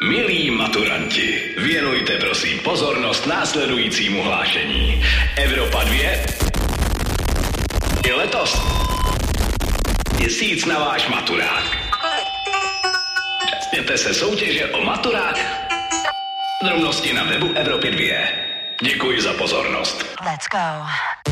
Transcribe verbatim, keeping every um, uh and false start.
Milí maturanti, věnujte prosím pozornost následujícímu hlášení. Evropa dvě je letos měsíc na váš maturák. Zúčastněte se soutěže o maturák. Drobnosti na webu Evropy dvě. Děkuji za pozornost. Let's go.